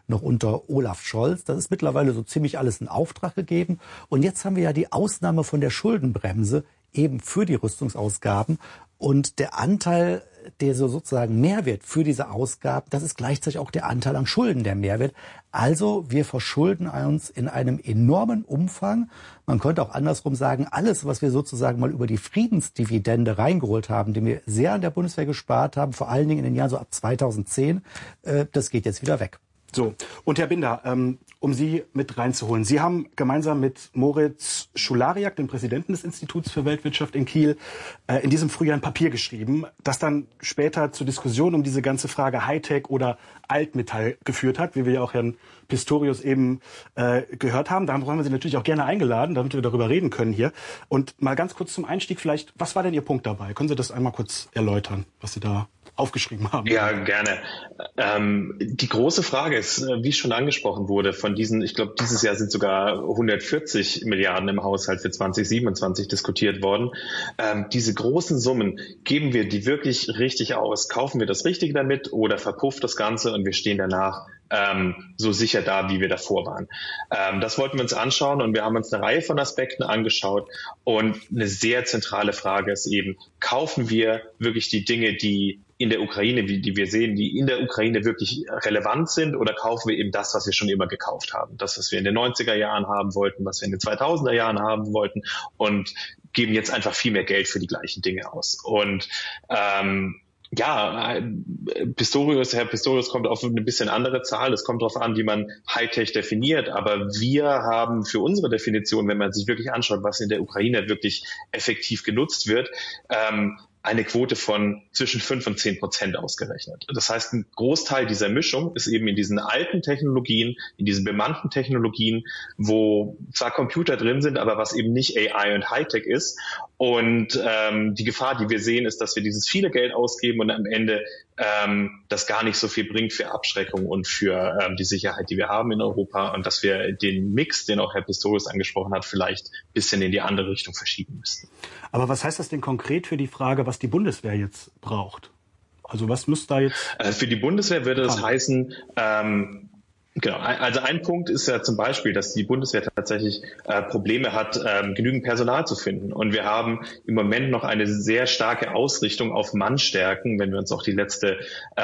noch unter Olaf Scholz. Das ist mittlerweile so ziemlich alles in Auftrag gegeben. Und jetzt haben wir ja die Ausnahme von der Schuldenbremse eben für die Rüstungsausgaben. Und der Anteil, der so sozusagen Mehrwert für diese Ausgaben, das ist gleichzeitig auch der Anteil an Schulden, der Mehrwert. Also wir verschulden uns in einem enormen Umfang. Man könnte auch andersrum sagen, alles, was wir sozusagen mal über die Friedensdividende reingeholt haben, die wir sehr an der Bundeswehr gespart haben, vor allen Dingen in den Jahren so ab 2010, das geht jetzt wieder weg. So, und Herr Binder, um Sie mit reinzuholen. Sie haben gemeinsam mit Moritz Schulariak, dem Präsidenten des Instituts für Weltwirtschaft in Kiel, in diesem Frühjahr ein Papier geschrieben, das dann später zur Diskussion um diese ganze Frage Hightech oder Altmetall geführt hat, wie wir ja auch Herrn Pistorius eben gehört haben. Da haben wir Sie natürlich auch gerne eingeladen, damit wir darüber reden können hier. Und mal ganz kurz zum Einstieg vielleicht, was war denn Ihr Punkt dabei? Können Sie das einmal kurz erläutern, was Sie da aufgeschrieben haben? Ja, gerne. Die große Frage ist, wie schon angesprochen wurde, von diesen, ich glaube, dieses Jahr sind sogar 140 Milliarden im Haushalt für 2027 diskutiert worden. Diese großen Summen, geben wir die wirklich richtig aus? Kaufen wir das Richtige damit oder verpufft das Ganze und wir stehen danach so sicher da, wie wir davor waren? Das wollten wir uns anschauen und wir haben uns eine Reihe von Aspekten angeschaut und eine sehr zentrale Frage ist eben, kaufen wir wirklich die Dinge, die in der Ukraine, die wir sehen, die in der Ukraine wirklich relevant sind, oder kaufen wir eben das, was wir schon immer gekauft haben? Das, was wir in den 90er Jahren haben wollten, was wir in den 2000er Jahren haben wollten und geben jetzt einfach viel mehr Geld für die gleichen Dinge aus. Und Herr Pistorius kommt auf eine bisschen andere Zahl. Es kommt darauf an, wie man Hightech definiert. Aber wir haben für unsere Definition, wenn man sich wirklich anschaut, was in der Ukraine wirklich effektiv genutzt wird, eine Quote von zwischen 5 und 10% ausgerechnet. Das heißt, ein Großteil dieser Mischung ist eben in diesen alten Technologien, in diesen bemannten Technologien, wo zwar Computer drin sind, aber was eben nicht AI und Hightech ist. Und die Gefahr, die wir sehen, ist, dass wir dieses viele Geld ausgeben und am Ende das gar nicht so viel bringt für Abschreckung und für die Sicherheit, die wir haben in Europa, und dass wir den Mix, den auch Herr Pistorius angesprochen hat, vielleicht ein bisschen in die andere Richtung verschieben müssten. Aber was heißt das denn konkret für die Frage, was die Bundeswehr jetzt braucht? Also was muss da jetzt... Für die Bundeswehr würde das heißen... Genau, also ein Punkt ist ja zum Beispiel, dass die Bundeswehr tatsächlich Probleme hat, genügend Personal zu finden. Und wir haben im Moment noch eine sehr starke Ausrichtung auf Mannstärken, wenn wir uns auch die letzte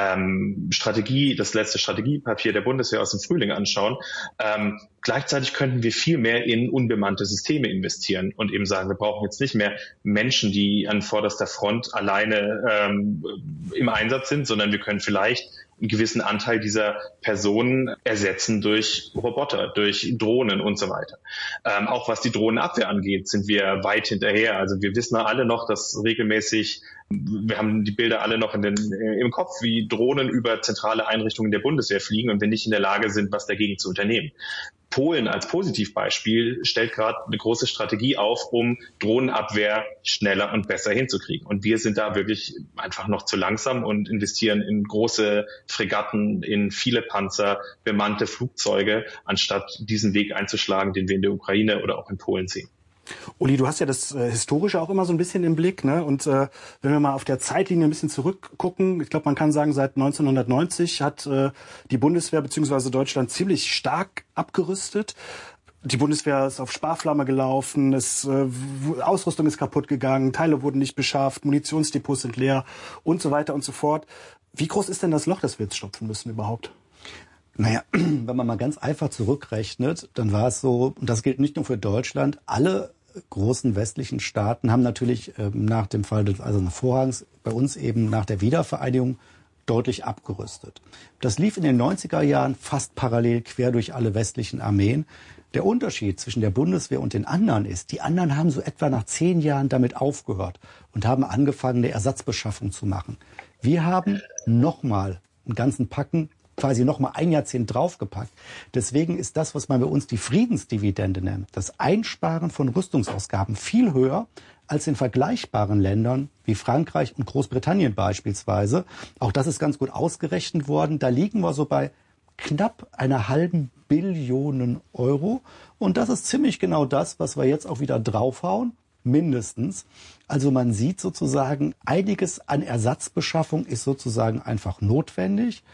das letzte Strategiepapier der Bundeswehr aus dem Frühling anschauen. Gleichzeitig könnten wir viel mehr in unbemannte Systeme investieren und eben sagen, wir brauchen jetzt nicht mehr Menschen, die an vorderster Front alleine im Einsatz sind, sondern wir können vielleicht einen gewissen Anteil dieser Personen ersetzen durch Roboter, durch Drohnen und so weiter. Auch was die Drohnenabwehr angeht, sind wir weit hinterher. Also wir wissen alle noch, dass regelmäßig, wir haben die Bilder alle noch im Kopf, wie Drohnen über zentrale Einrichtungen der Bundeswehr fliegen und wir nicht in der Lage sind, was dagegen zu unternehmen. Polen als Positivbeispiel stellt gerade eine große Strategie auf, um Drohnenabwehr schneller und besser hinzukriegen. Und wir sind da wirklich einfach noch zu langsam und investieren in große Fregatten, in viele Panzer, bemannte Flugzeuge, anstatt diesen Weg einzuschlagen, den wir in der Ukraine oder auch in Polen sehen. Uli, du hast ja das Historische auch immer so ein bisschen im Blick, ne? Und wenn wir mal auf der Zeitlinie ein bisschen zurückgucken, ich glaube, man kann sagen, seit 1990 hat die Bundeswehr bzw. Deutschland ziemlich stark abgerüstet. Die Bundeswehr ist auf Sparflamme gelaufen, Ausrüstung ist kaputt gegangen, Teile wurden nicht beschafft, Munitionsdepots sind leer und so weiter und so fort. Wie groß ist denn das Loch, das wir jetzt stopfen müssen überhaupt? Naja, wenn man mal ganz einfach zurückrechnet, dann war es so, und das gilt nicht nur für Deutschland, alle großen westlichen Staaten haben natürlich nach dem Fall des Eisernen Vorhangs bei uns eben nach der Wiedervereinigung deutlich abgerüstet. Das lief in den 90er Jahren fast parallel quer durch alle westlichen Armeen. Der Unterschied zwischen der Bundeswehr und den anderen ist, die anderen haben so etwa nach 10 Jahren damit aufgehört und haben angefangen, eine Ersatzbeschaffung zu machen. Wir haben nochmal einen ganzen Packen, quasi nochmal ein Jahrzehnt draufgepackt. Deswegen ist das, was man bei uns die Friedensdividende nennt, das Einsparen von Rüstungsausgaben, viel höher als in vergleichbaren Ländern wie Frankreich und Großbritannien beispielsweise. Auch das ist ganz gut ausgerechnet worden. Da liegen wir so bei knapp 1,5 Billionen Euro. Und das ist ziemlich genau das, was wir jetzt auch wieder draufhauen, mindestens. Also man sieht sozusagen, einiges an Ersatzbeschaffung ist sozusagen einfach notwendig.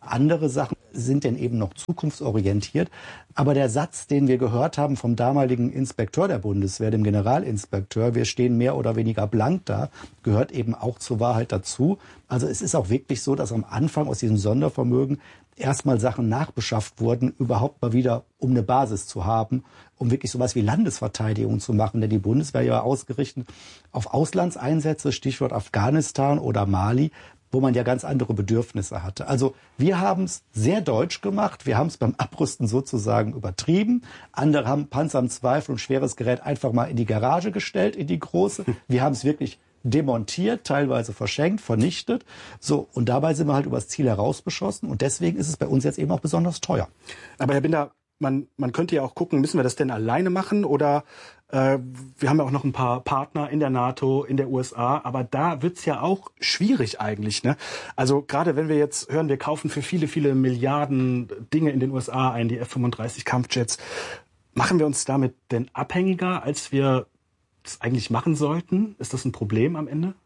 Andere Sachen sind denn eben noch zukunftsorientiert. Aber der Satz, den wir gehört haben vom damaligen Inspekteur der Bundeswehr, dem Generalinspekteur, wir stehen mehr oder weniger blank da, gehört eben auch zur Wahrheit dazu. Also es ist auch wirklich so, dass am Anfang aus diesem Sondervermögen erstmal Sachen nachbeschafft wurden, überhaupt mal wieder, um eine Basis zu haben, um wirklich sowas wie Landesverteidigung zu machen. Denn die Bundeswehr ja ausgerichtet auf Auslandseinsätze, Stichwort Afghanistan oder Mali, wo man ja ganz andere Bedürfnisse hatte. Also wir haben es sehr deutsch gemacht. Wir haben es beim Abrüsten sozusagen übertrieben. Andere haben Panzer im Zweifel und schweres Gerät einfach mal in die Garage gestellt, in die große. Wir haben es wirklich demontiert, teilweise verschenkt, vernichtet. So, und dabei sind wir halt übers Ziel herausgeschossen. Und deswegen ist es bei uns jetzt eben auch besonders teuer. Aber Herr Binder, man könnte ja auch gucken, müssen wir das denn alleine machen oder wir haben ja auch noch ein paar Partner in der NATO, in der USA, aber da wird's ja auch schwierig eigentlich, ne? Also gerade wenn wir jetzt hören, wir kaufen für viele, viele Milliarden Dinge in den USA ein, die F-35 Kampfjets, machen wir uns damit denn abhängiger, als wir es eigentlich machen sollten? Ist das ein Problem am Ende?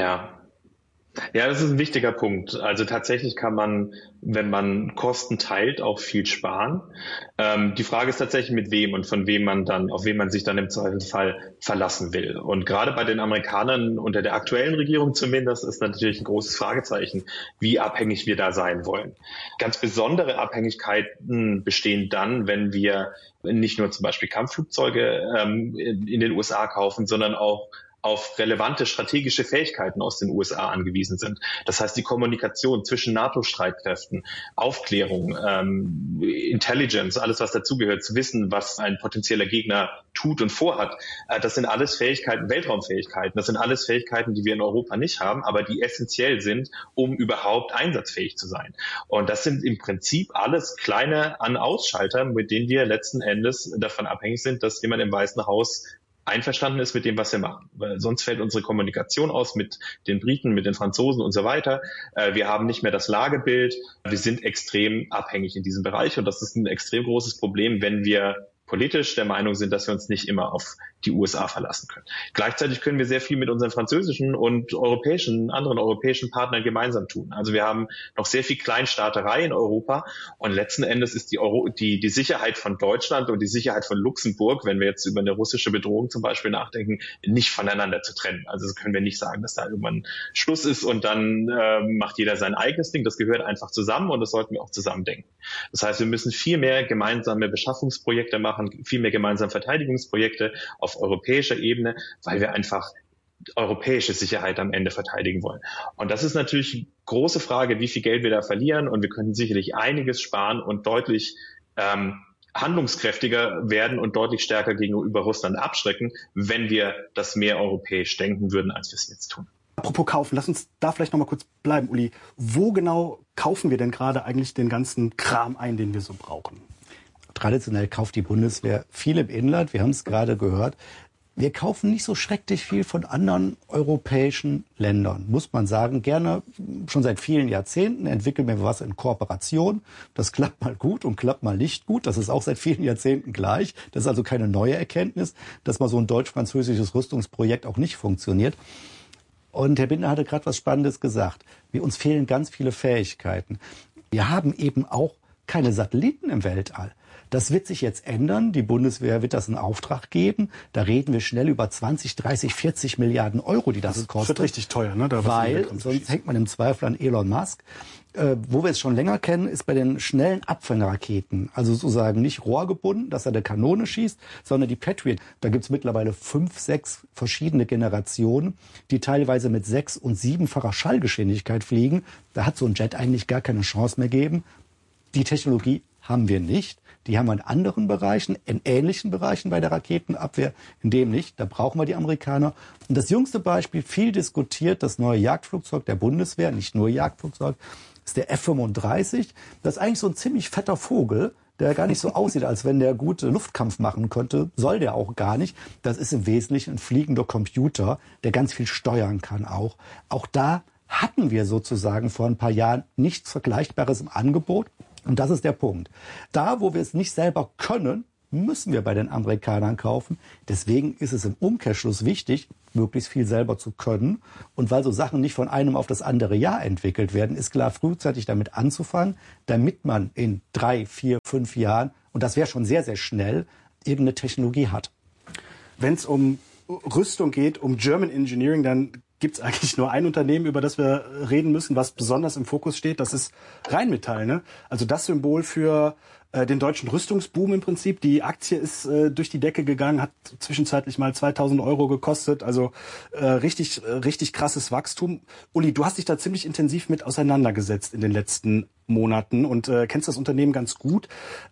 Ja, das ist ein wichtiger Punkt. Also tatsächlich kann man, wenn man Kosten teilt, auch viel sparen. Die Frage ist tatsächlich, mit wem und von wem auf wen man sich dann im Zweifelsfall verlassen will. Und gerade bei den Amerikanern, unter der aktuellen Regierung zumindest, ist natürlich ein großes Fragezeichen, wie abhängig wir da sein wollen. Ganz besondere Abhängigkeiten bestehen dann, wenn wir nicht nur zum Beispiel Kampfflugzeuge in den USA kaufen, sondern auch auf relevante strategische Fähigkeiten aus den USA angewiesen sind. Das heißt, die Kommunikation zwischen NATO-Streitkräften, Aufklärung, Intelligence, alles was dazugehört, zu wissen, was ein potenzieller Gegner tut und vorhat, das sind alles Fähigkeiten, Weltraumfähigkeiten, das sind alles Fähigkeiten, die wir in Europa nicht haben, aber die essentiell sind, um überhaupt einsatzfähig zu sein. Und das sind im Prinzip alles kleine An-Ausschalter, mit denen wir letzten Endes davon abhängig sind, dass jemand im Weißen Haus einverstanden ist mit dem, was wir machen. Weil sonst fällt unsere Kommunikation aus mit den Briten, mit den Franzosen und so weiter. Wir haben nicht mehr das Lagebild. Wir sind extrem abhängig in diesem Bereich und das ist ein extrem großes Problem, wenn wir politisch der Meinung sind, dass wir uns nicht immer auf die USA verlassen können. Gleichzeitig können wir sehr viel mit unseren französischen und anderen europäischen Partnern gemeinsam tun. Also wir haben noch sehr viel Kleinstaaterei in Europa und letzten Endes ist die Sicherheit von Deutschland und die Sicherheit von Luxemburg, wenn wir jetzt über eine russische Bedrohung zum Beispiel nachdenken, nicht voneinander zu trennen. Also das können wir nicht sagen, dass da irgendwann Schluss ist und dann macht jeder sein eigenes Ding. Das gehört einfach zusammen und das sollten wir auch zusammen denken. Das heißt, wir müssen viel mehr gemeinsame Beschaffungsprojekte machen, viel mehr gemeinsame Verteidigungsprojekte auf europäischer Ebene, weil wir einfach europäische Sicherheit am Ende verteidigen wollen. Und das ist natürlich eine große Frage, wie viel Geld wir da verlieren. Und wir könnten sicherlich einiges sparen und deutlich handlungskräftiger werden und deutlich stärker gegenüber Russland abschrecken, wenn wir das mehr europäisch denken würden, als wir es jetzt tun. Apropos kaufen, lass uns da vielleicht noch mal kurz bleiben, Uli. Wo genau kaufen wir denn gerade eigentlich den ganzen Kram ein, den wir so brauchen? Traditionell kauft die Bundeswehr viel im Inland. Wir haben es gerade gehört. Wir kaufen nicht so schrecklich viel von anderen europäischen Ländern, muss man sagen. Gerne schon seit vielen Jahrzehnten entwickeln wir was in Kooperation. Das klappt mal gut und klappt mal nicht gut. Das ist auch seit vielen Jahrzehnten gleich. Das ist also keine neue Erkenntnis, dass mal so ein deutsch-französisches Rüstungsprojekt auch nicht funktioniert. Und Herr Binder hatte gerade was Spannendes gesagt. Uns fehlen ganz viele Fähigkeiten. Wir haben eben auch keine Satelliten im Weltall. Das wird sich jetzt ändern. Die Bundeswehr wird das in Auftrag geben. Da reden wir schnell über 20, 30, 40 Milliarden Euro, die das kostet. Das wird richtig teuer, ne? Weil sonst hängt man im Zweifel an Elon Musk. Wo wir es schon länger kennen, ist bei den schnellen Abfangraketen. Also sozusagen nicht rohrgebunden, dass er eine Kanone schießt, sondern die Patriot. Da gibt's mittlerweile 5, 6 verschiedene Generationen, die teilweise mit 6- und 7-facher Schallgeschwindigkeit fliegen. Da hat so ein Jet eigentlich gar keine Chance mehr gegeben. Die Technologie haben wir nicht. Die haben wir in anderen Bereichen, in ähnlichen Bereichen bei der Raketenabwehr, in dem nicht. Da brauchen wir die Amerikaner. Und das jüngste Beispiel, viel diskutiert, das neue Jagdflugzeug der Bundeswehr, nicht nur Jagdflugzeug, ist der F-35. Das ist eigentlich so ein ziemlich fetter Vogel, der gar nicht so aussieht, als wenn der gut Luftkampf machen könnte. Soll der auch gar nicht. Das ist im Wesentlichen ein fliegender Computer, der ganz viel steuern kann auch. Auch da hatten wir sozusagen vor ein paar Jahren nichts Vergleichbares im Angebot. Und das ist der Punkt. Da, wo wir es nicht selber können, müssen wir bei den Amerikanern kaufen. Deswegen ist es im Umkehrschluss wichtig, möglichst viel selber zu können. Und weil so Sachen nicht von einem auf das andere Jahr entwickelt werden, ist klar, frühzeitig damit anzufangen, damit man in 3, 4, 5 Jahren, und das wäre schon sehr, sehr schnell, irgendeine Technologie hat. Wenn es um Rüstung geht, um German Engineering, dann gibt es eigentlich nur ein Unternehmen, über das wir reden müssen, was besonders im Fokus steht. Das ist Rheinmetall, ne? Also das Symbol für den deutschen Rüstungsboom im Prinzip. Die Aktie ist durch die Decke gegangen, hat zwischenzeitlich mal 2.000 € gekostet. Also richtig krasses Wachstum. Uli, du hast dich da ziemlich intensiv mit auseinandergesetzt in den letzten Monaten und kennst das Unternehmen ganz gut.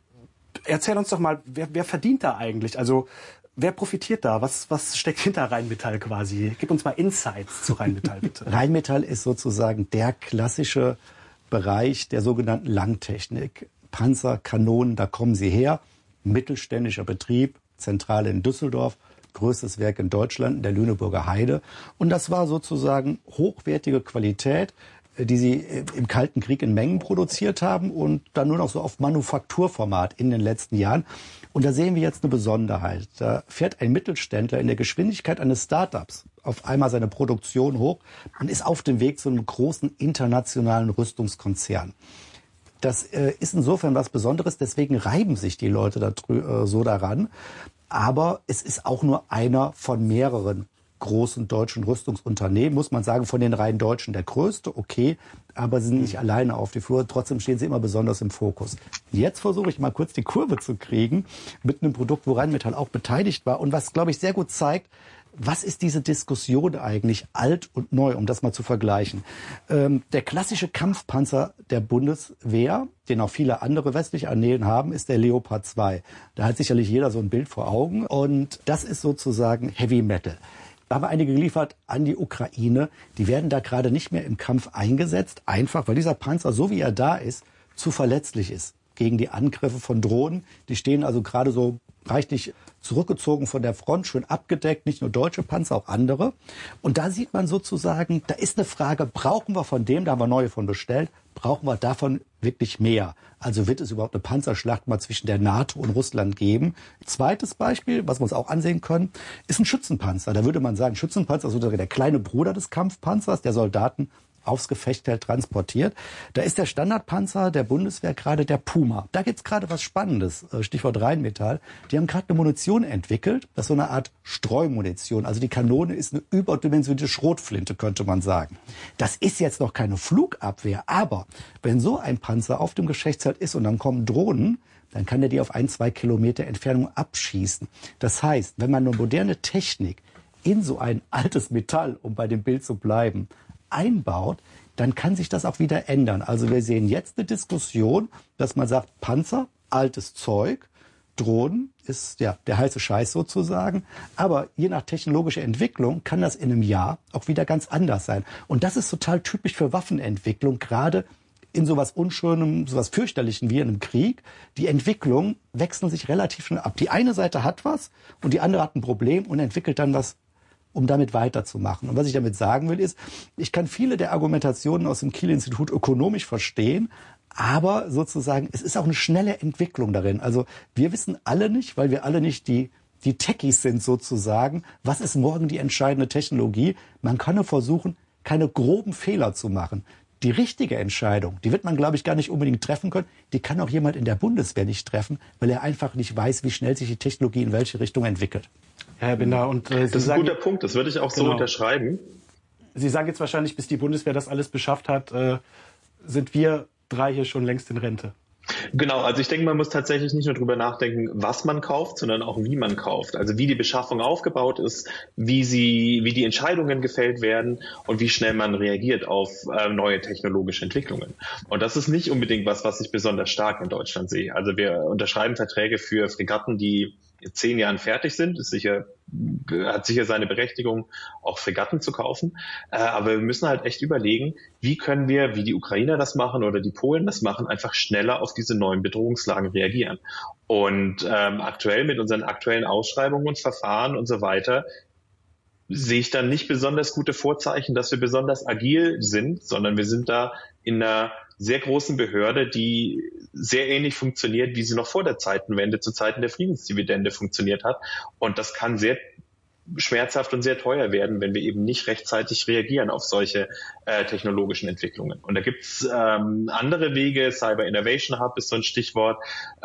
Erzähl uns doch mal, wer verdient da eigentlich? Also wer profitiert da? Was steckt hinter Rheinmetall quasi? Gib uns mal Insights zu Rheinmetall, bitte. Rheinmetall ist sozusagen der klassische Bereich der sogenannten Langtechnik. Panzer, Kanonen, da kommen sie her. Mittelständischer Betrieb, Zentrale in Düsseldorf, größtes Werk in Deutschland, in der Lüneburger Heide. Und das war sozusagen hochwertige Qualität, die sie im Kalten Krieg in Mengen produziert haben und dann nur noch so auf Manufakturformat in den letzten Jahren. Und da sehen wir jetzt eine Besonderheit. Da fährt ein Mittelständler in der Geschwindigkeit eines Startups auf einmal seine Produktion hoch und ist auf dem Weg zu einem großen internationalen Rüstungskonzern. Das ist insofern was Besonderes, deswegen reiben sich die Leute so daran. Aber es ist auch nur einer von mehreren großen deutschen Rüstungsunternehmen, muss man sagen, von den rein Deutschen der größte, okay, aber sie sind nicht alleine auf die Flur, trotzdem stehen sie immer besonders im Fokus. Jetzt versuche ich mal kurz die Kurve zu kriegen mit einem Produkt, wo Rheinmetall auch beteiligt war und was, glaube ich, sehr gut zeigt, was ist diese Diskussion eigentlich, alt und neu, um das mal zu vergleichen. Der klassische Kampfpanzer der Bundeswehr, den auch viele andere westliche Armeen haben, ist der Leopard 2. Da hat sicherlich jeder so ein Bild vor Augen und das ist sozusagen Heavy Metal. Da haben wir einige geliefert an die Ukraine. Die werden da gerade nicht mehr im Kampf eingesetzt, einfach weil dieser Panzer, so wie er da ist, zu verletzlich ist gegen die Angriffe von Drohnen. Die stehen also gerade so reichlich zurückgezogen von der Front, schön abgedeckt, nicht nur deutsche Panzer, auch andere. Und da sieht man sozusagen, da ist eine Frage, brauchen wir von dem, da haben wir neue von bestellt, brauchen wir davon wirklich mehr? Also wird es überhaupt eine Panzerschlacht mal zwischen der NATO und Russland geben? Zweites Beispiel, was wir uns auch ansehen können, ist ein Schützenpanzer. Da würde man sagen, Schützenpanzer ist sozusagen der kleine Bruder des Kampfpanzers, der Soldaten aufs Gefechtfeld transportiert. Da ist der Standardpanzer der Bundeswehr gerade der Puma. Da gibt's gerade was Spannendes, Stichwort Rheinmetall. Die haben gerade eine Munition entwickelt, das ist so eine Art Streumunition. Also die Kanone ist eine überdimensionierte Schrotflinte, könnte man sagen. Das ist jetzt noch keine Flugabwehr, aber wenn so ein Panzer auf dem Gefechtsfeld ist und dann kommen Drohnen, dann kann der die auf 1-2 Kilometer Entfernung abschießen. Das heißt, wenn man eine moderne Technik in so ein altes Metall, um bei dem Bild zu bleiben, einbaut, dann kann sich das auch wieder ändern. Also wir sehen jetzt eine Diskussion, dass man sagt, Panzer, altes Zeug, Drohnen ist ja der heiße Scheiß sozusagen. Aber je nach technologischer Entwicklung kann das in einem Jahr auch wieder ganz anders sein. Und das ist total typisch für Waffenentwicklung, gerade in sowas Unschönem, sowas Fürchterlichen wie in einem Krieg. Die Entwicklungen wechseln sich relativ schnell ab. Die eine Seite hat was und die andere hat ein Problem und entwickelt dann was, um damit weiterzumachen. Und was ich damit sagen will, ist, ich kann viele der Argumentationen aus dem Kiel-Institut ökonomisch verstehen, aber sozusagen, es ist auch eine schnelle Entwicklung darin. Also wir wissen alle nicht, weil wir alle nicht die Techies sind sozusagen, was ist morgen die entscheidende Technologie. Man kann nur versuchen, keine groben Fehler zu machen. Die richtige Entscheidung, die wird man, glaube ich, gar nicht unbedingt treffen können. Die kann auch jemand in der Bundeswehr nicht treffen, weil er einfach nicht weiß, wie schnell sich die Technologie in welche Richtung entwickelt. Ja, Herr Binder, und das ist ein guter Punkt, das würde ich auch so unterschreiben. Sie sagen jetzt wahrscheinlich, bis die Bundeswehr das alles beschafft hat, sind wir 3 hier schon längst in Rente. Genau, also ich denke, man muss tatsächlich nicht nur drüber nachdenken, was man kauft, sondern auch wie man kauft. Also wie die Beschaffung aufgebaut ist, wie die Entscheidungen gefällt werden und wie schnell man reagiert auf neue technologische Entwicklungen. Und das ist nicht unbedingt was ich besonders stark in Deutschland sehe. Also wir unterschreiben Verträge für Fregatten, die in 10 Jahren fertig sind. Hat sicher seine Berechtigung, auch Fregatten zu kaufen. Aber wir müssen halt echt überlegen, wie können wir, wie die Ukrainer das machen oder die Polen das machen, einfach schneller auf diese neuen Bedrohungslagen reagieren. Und aktuell mit unseren aktuellen Ausschreibungen und Verfahren und so weiter sehe ich dann nicht besonders gute Vorzeichen, dass wir besonders agil sind, sondern wir sind da in einer sehr großen Behörde, die sehr ähnlich funktioniert, wie sie noch vor der Zeitenwende zu Zeiten der Friedensdividende funktioniert hat. Und das kann sehr schmerzhaft und sehr teuer werden, wenn wir eben nicht rechtzeitig reagieren auf solche technologischen Entwicklungen. Und da gibt's andere Wege. Cyber Innovation Hub ist so ein Stichwort.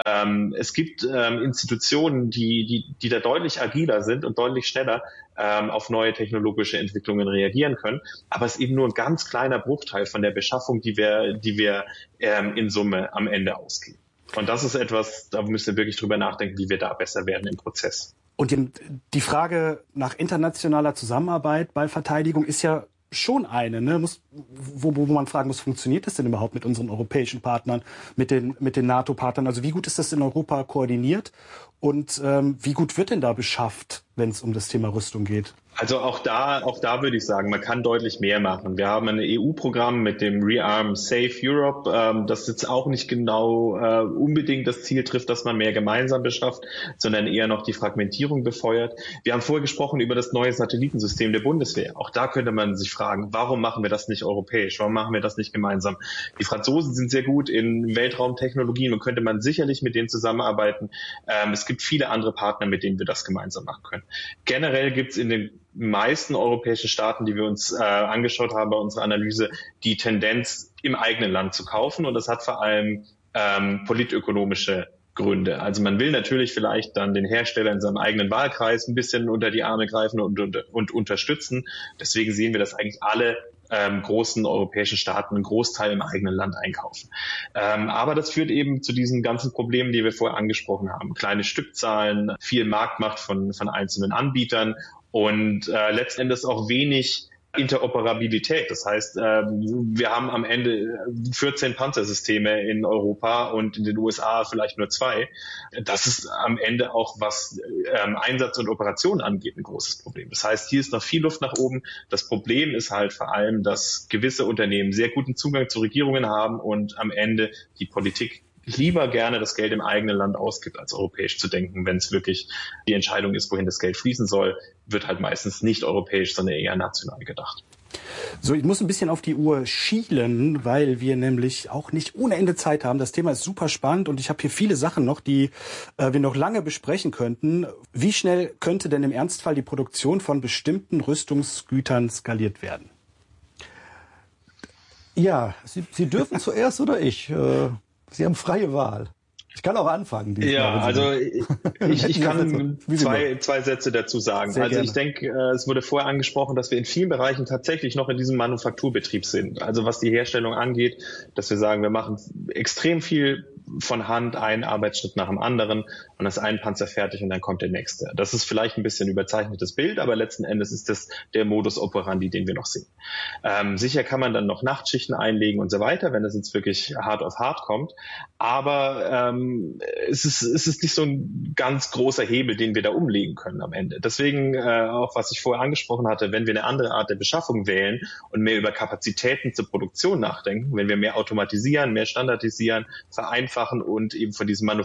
Es gibt Institutionen, die da deutlich agiler sind und deutlich schneller auf neue technologische Entwicklungen reagieren können. Aber es ist eben nur ein ganz kleiner Bruchteil von der Beschaffung, die wir in Summe am Ende ausgeben. Und das ist etwas, da müssen wir wirklich drüber nachdenken, wie wir da besser werden im Prozess. Und die Frage nach internationaler Zusammenarbeit bei Verteidigung ist ja schon eine, ne? Wo man fragen muss, funktioniert das denn überhaupt mit unseren europäischen Partnern, mit den NATO-Partnern? Also wie gut ist das in Europa koordiniert und wie gut wird denn da beschafft, wenn es um das Thema Rüstung geht? Also auch da würde ich sagen, man kann deutlich mehr machen. Wir haben ein EU-Programm mit dem Rearm Safe Europe, das jetzt auch nicht genau unbedingt das Ziel trifft, dass man mehr gemeinsam beschafft, sondern eher noch die Fragmentierung befeuert. Wir haben vorher gesprochen über das neue Satellitensystem der Bundeswehr. Auch da könnte man sich fragen, warum machen wir das nicht europäisch? Warum machen wir das nicht gemeinsam? Die Franzosen sind sehr gut in Weltraumtechnologien und könnte man sicherlich mit denen zusammenarbeiten. Es gibt viele andere Partner, mit denen wir das gemeinsam machen können. Generell gibt es in den meisten europäischen Staaten, die wir uns angeschaut haben bei unserer Analyse, die Tendenz, im eigenen Land zu kaufen. Und das hat vor allem politökonomische Gründe. Also man will natürlich vielleicht dann den Hersteller in seinem eigenen Wahlkreis ein bisschen unter die Arme greifen und unterstützen. Deswegen sehen wir, dass eigentlich alle großen europäischen Staaten einen Großteil im eigenen Land einkaufen. Aber das führt eben zu diesen ganzen Problemen, die wir vorher angesprochen haben. Kleine Stückzahlen, viel Marktmacht von einzelnen Anbietern und letzten Endes auch wenig Interoperabilität. Das heißt, wir haben am Ende 14 Panzersysteme in Europa und in den USA vielleicht nur 2. Das ist am Ende auch, was Einsatz und Operation angeht, ein großes Problem. Das heißt, hier ist noch viel Luft nach oben. Das Problem ist halt vor allem, dass gewisse Unternehmen sehr guten Zugang zu Regierungen haben und am Ende die Politik lieber gerne das Geld im eigenen Land ausgibt, als europäisch zu denken. Wenn es wirklich die Entscheidung ist, wohin das Geld fließen soll, wird halt meistens nicht europäisch, sondern eher national gedacht. So, ich muss ein bisschen auf die Uhr schielen, weil wir nämlich auch nicht ohne Ende Zeit haben. Das Thema ist super spannend und ich habe hier viele Sachen noch, die wir noch lange besprechen könnten. Wie schnell könnte denn im Ernstfall die Produktion von bestimmten Rüstungsgütern skaliert werden? Ja, Sie dürfen zuerst oder ich? Sie haben freie Wahl. Ich kann auch anfangen. Ja, also ich kann zwei Sätze dazu sagen. Sehr also gerne. Ich denke, es wurde vorher angesprochen, dass wir in vielen Bereichen tatsächlich noch in diesem Manufakturbetrieb sind. Also was die Herstellung angeht, dass wir sagen, wir machen extrem viel von Hand, einen Arbeitsschritt nach dem anderen und dann ist ein Panzer fertig und dann kommt der nächste. Das ist vielleicht ein bisschen überzeichnetes Bild, aber letzten Endes ist das der Modus operandi, den wir noch sehen. Sicher kann man dann noch Nachtschichten einlegen und so weiter, wenn es jetzt wirklich hart auf hart kommt, aber es ist nicht so ein ganz großer Hebel, den wir da umlegen können am Ende. Deswegen auch, was ich vorher angesprochen hatte, wenn wir eine andere Art der Beschaffung wählen und mehr über Kapazitäten zur Produktion nachdenken, wenn wir mehr automatisieren, mehr standardisieren, vereinfachen und eben von diesem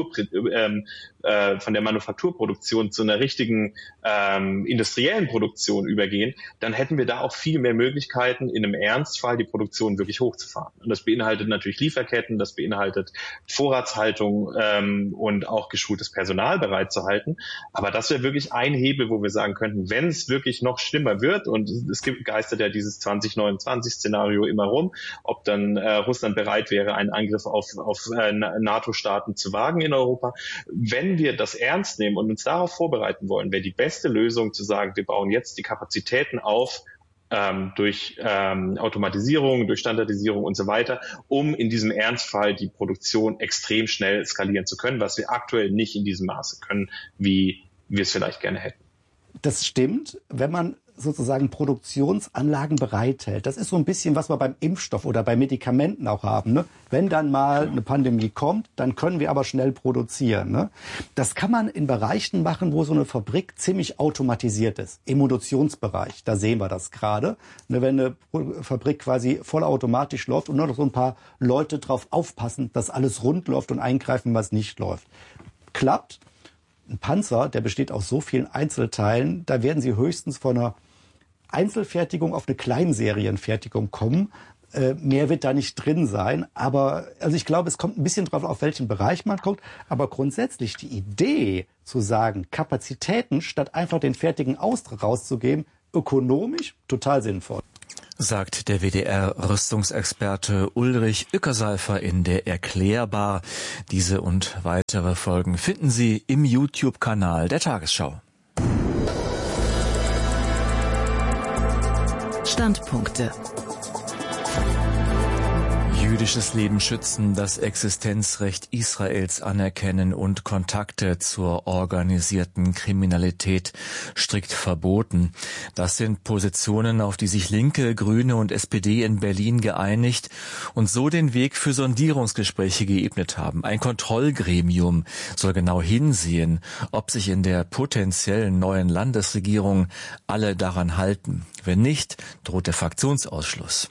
von der Manufakturproduktion zu einer richtigen industriellen Produktion übergehen, dann hätten wir da auch viel mehr Möglichkeiten, in einem Ernstfall die Produktion wirklich hochzufahren. Und das beinhaltet natürlich Lieferketten, das beinhaltet Vorratshaltung und auch geschultes Personal bereitzuhalten. Aber das wäre wirklich ein Hebel, wo wir sagen könnten, wenn es wirklich noch schlimmer wird, und es geistert ja dieses 2029-Szenario immer rum, ob dann Russland bereit wäre, einen Angriff auf NATO-Staaten zu wagen in Europa. Wenn wir das ernst nehmen und uns darauf vorbereiten wollen, wäre die beste Lösung zu sagen, wir bauen jetzt die Kapazitäten auf, durch Automatisierung, durch Standardisierung und so weiter, um in diesem Ernstfall die Produktion extrem schnell skalieren zu können, was wir aktuell nicht in diesem Maße können, wie wir es vielleicht gerne hätten. Das stimmt, wenn man sozusagen Produktionsanlagen bereithält. Das ist so ein bisschen, was wir beim Impfstoff oder bei Medikamenten auch haben. Ne? Wenn dann mal eine Pandemie kommt, dann können wir aber schnell produzieren. Ne? Das kann man in Bereichen machen, wo so eine Fabrik ziemlich automatisiert ist. Im Munitionsbereich, da sehen wir das gerade. Ne, wenn eine Fabrik quasi vollautomatisch läuft und nur noch so ein paar Leute drauf aufpassen, dass alles rund läuft und eingreifen, was nicht läuft. Klappt. Ein Panzer, der besteht aus so vielen Einzelteilen, da werden Sie höchstens von einer Einzelfertigung auf eine Kleinserienfertigung kommen. mehr wird da nicht drin sein. Aber also ich glaube, es kommt ein bisschen drauf, auf welchen Bereich man guckt. Aber grundsätzlich die Idee zu sagen, Kapazitäten statt einfach den fertigen Austritt rauszugeben, ökonomisch total sinnvoll. Sagt der WDR-Rüstungsexperte Ulrich Ueckerseifer in der Erklärbar. Diese und weitere Folgen finden Sie im YouTube-Kanal der Tagesschau. Standpunkte. Jüdisches Leben schützen, das Existenzrecht Israels anerkennen und Kontakte zur organisierten Kriminalität strikt verboten. Das sind Positionen, auf die sich Linke, Grüne und SPD in Berlin geeinigt und so den Weg für Sondierungsgespräche geebnet haben. Ein Kontrollgremium soll genau hinsehen, ob sich in der potenziellen neuen Landesregierung alle daran halten. Wenn nicht, droht der Fraktionsausschluss.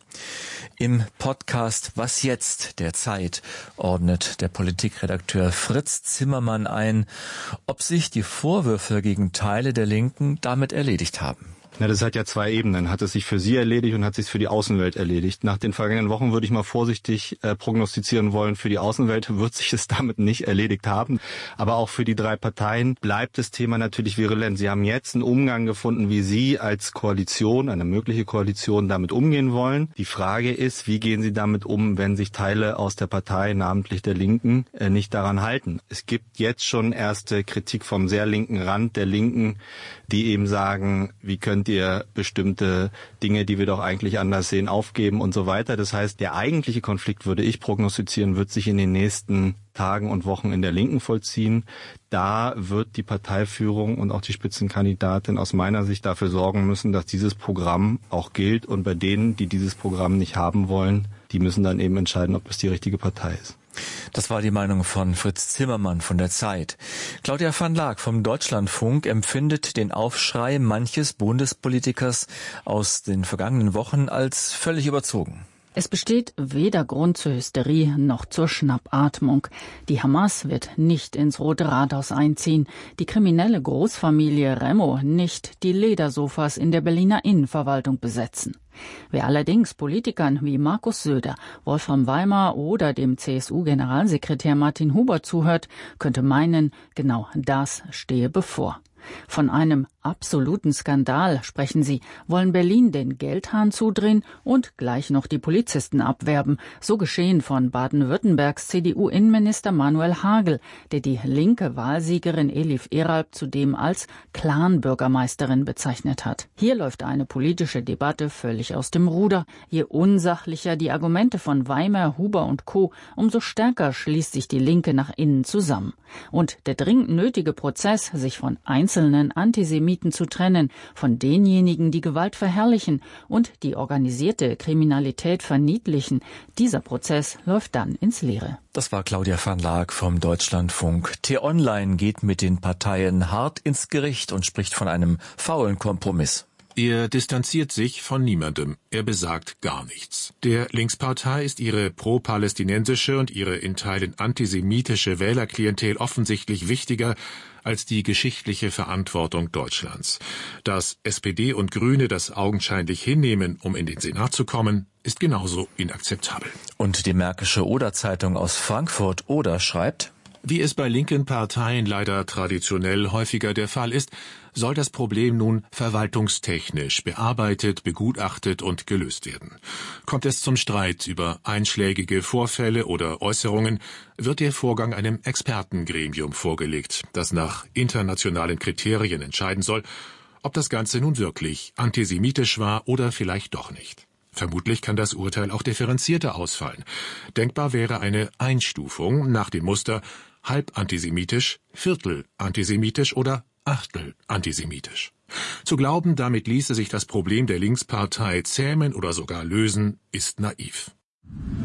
Im Podcast Was jetzt der Zeit ordnet der Politikredakteur Fritz Zimmermann ein, ob sich die Vorwürfe gegen Teile der Linken damit erledigt haben. Na, das hat ja zwei Ebenen. Hat es sich für Sie erledigt und hat es sich für die Außenwelt erledigt. Nach den vergangenen Wochen würde ich mal vorsichtig prognostizieren wollen, für die Außenwelt wird sich es damit nicht erledigt haben. Aber auch für die drei Parteien bleibt das Thema natürlich virulent. Sie haben jetzt einen Umgang gefunden, wie Sie als Koalition, eine mögliche Koalition, damit umgehen wollen. Die Frage ist, wie gehen Sie damit um, wenn sich Teile aus der Partei, namentlich der Linken, nicht daran halten? Es gibt jetzt schon erste Kritik vom sehr linken Rand der Linken, die eben sagen, wie könnt ihr bestimmte Dinge, die wir doch eigentlich anders sehen, aufgeben und so weiter. Das heißt, der eigentliche Konflikt, würde ich prognostizieren, wird sich in den nächsten Tagen und Wochen in der Linken vollziehen. Da wird die Parteiführung und auch die Spitzenkandidatin aus meiner Sicht dafür sorgen müssen, dass dieses Programm auch gilt. Und bei denen, die dieses Programm nicht haben wollen, die müssen dann eben entscheiden, ob es die richtige Partei ist. Das war die Meinung von Fritz Zimmermann von der Zeit. Claudia van Laak vom Deutschlandfunk empfindet den Aufschrei manches Bundespolitikers aus den vergangenen Wochen als völlig überzogen. Es besteht weder Grund zur Hysterie noch zur Schnappatmung. Die Hamas wird nicht ins Rote Rathaus einziehen, die kriminelle Großfamilie Remo nicht die Ledersofas in der Berliner Innenverwaltung besetzen. Wer allerdings Politikern wie Markus Söder, Wolfram Weimar oder dem CSU-Generalsekretär Martin Huber zuhört, könnte meinen, genau das stehe bevor. Von einem absoluten Skandal sprechen sie, wollen Berlin den Geldhahn zudrehen und gleich noch die Polizisten abwerben. So geschehen von Baden-Württembergs CDU-Innenminister Manuel Hagel, der die linke Wahlsiegerin Elif Eralp zudem als Clan-Bürgermeisterin bezeichnet hat. Hier läuft eine politische Debatte völlig aus dem Ruder. Je unsachlicher die Argumente von Weimar, Huber und Co., umso stärker schließt sich die Linke nach innen zusammen. Und der dringend nötige Prozess, sich von einzelnen Antisemiten zu trennen, von denjenigen, die Gewalt verherrlichen und die organisierte Kriminalität verniedlichen, dieser Prozess läuft dann ins Leere. Das war Claudia van Laak vom Deutschlandfunk. T-Online geht mit den Parteien hart ins Gericht und spricht von einem faulen Kompromiss. Er distanziert sich von niemandem. Er besagt gar nichts. Der Linkspartei ist ihre pro-palästinensische und ihre in Teilen antisemitische Wählerklientel offensichtlich wichtiger als die geschichtliche Verantwortung Deutschlands. Dass SPD und Grüne das augenscheinlich hinnehmen, um in den Senat zu kommen, ist genauso inakzeptabel. Und die Märkische Oder-Zeitung aus Frankfurt Oder schreibt: Wie es bei linken Parteien leider traditionell häufiger der Fall ist, soll das Problem nun verwaltungstechnisch bearbeitet, begutachtet und gelöst werden. Kommt es zum Streit über einschlägige Vorfälle oder Äußerungen, wird der Vorgang einem Expertengremium vorgelegt, das nach internationalen Kriterien entscheiden soll, ob das Ganze nun wirklich antisemitisch war oder vielleicht doch nicht. Vermutlich kann das Urteil auch differenzierter ausfallen. Denkbar wäre eine Einstufung nach dem Muster halb antisemitisch, Viertel antisemitisch oder Achtel antisemitisch. Zu glauben, damit ließe sich das Problem der Linkspartei zähmen oder sogar lösen, ist naiv.